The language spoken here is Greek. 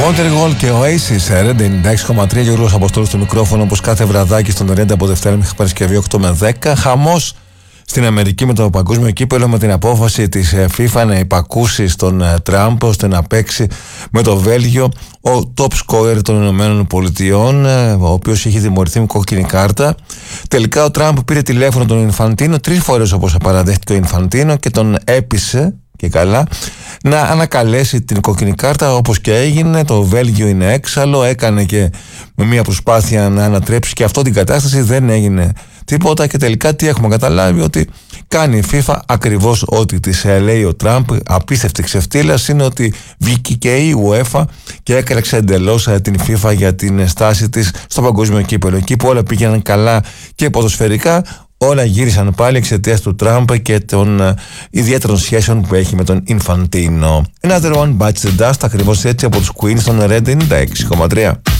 Wonderwall και Oasis, Red 96,3. Γιώργος Αποστόλου στο μικρόφωνο, όπως κάθε βραδάκι στον 90 από Δευτέρα μέχρι Παρασκευή 8 με 10. Χαμός στην Αμερική με το παγκόσμιο κύπελλο, με την απόφαση της FIFA να υπακούσει στον Τραμπ ώστε να παίξει με το Βέλγιο ο top scorer των Ηνωμένων Πολιτειών, ο οποίος είχε τιμωρηθεί με κόκκινη κάρτα. Τελικά ο Τραμπ πήρε τηλέφωνο τον Ινφαντίνο 3 φορές, όπως παραδέχτηκε ο Ινφαντίνο, και τον έπεισε και καλά να ανακαλέσει την κόκκινη κάρτα, όπως και έγινε. Το Βέλγιο είναι έξαλλο, έκανε και με μια προσπάθεια να ανατρέψει και αυτό την κατάσταση, δεν έγινε τίποτα και τελικά τι έχουμε καταλάβει? Ότι κάνει η FIFA ακριβώς ό,τι της λέει ο Τραμπ. Απίστευτη ξεφτύλας είναι ότι βγήκε και η UEFA και έκραξε εντελώς την FIFA για την στάση της στο παγκόσμιο κύπελλο. Εκεί που όλα πήγαιναν καλά και ποδοσφαιρικά, όλα γύρισαν πάλι εξαιτίας του Τραμπ και των ιδιαίτερων σχέσεων που έχει με τον Ινφαντίνο. Another One Bites the Dust, ακριβώς έτσι, από τους Queen στον Red 96,3.